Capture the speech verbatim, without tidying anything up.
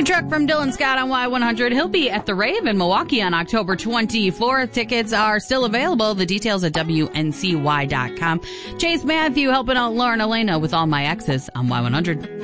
New truck from Dylan Scott on Y one hundred. He'll be at the Rave in Milwaukee on October twenty-fourth. Tickets are still available. The details at W N C Y dot com. Chase Matthew helping out Lauren Elena with All My Exes on Y one hundred.